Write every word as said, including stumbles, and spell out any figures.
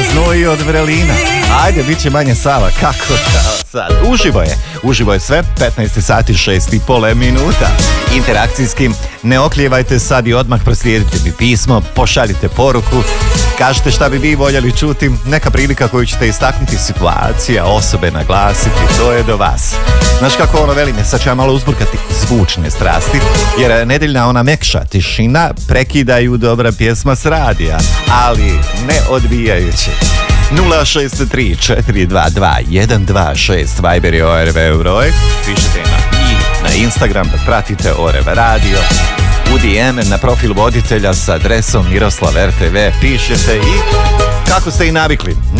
znoji od vrelina. Ajde, bit će manje Sava, kako da sad? Uživo je, uživo je sve, petnaest sati šest i pol minuta. Interakcijskim, ne oklijevajte sad i odmah proslijedite mi pismo, pošaljite poruku, kažete šta bi vi voljeli čuti, neka prilika koju ćete istaknuti, situacija, osobe naglasiti, to je do vas. Znaš kako ono veli me, sad ću ja malo uzburkati zvučne strasti, jer nedeljna ona mekša tišina prekidaju dobra pjesma s radija, ali ne odbijajući. nula šest tri četiri dva dva jedan dva šest Viber je O R V broj. Pišite na i na Instagram da pratite O R V radio. U D M na profil voditelja s adresom Miroslav R T V pišete i kako ste i navikli.